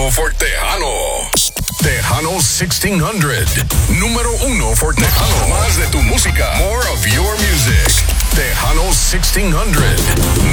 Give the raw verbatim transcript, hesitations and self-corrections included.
uno for Tejano. Tejano sixteen hundred. Número uno for Tejano. Más de tu música. More of your music. Tejano sixteen hundred.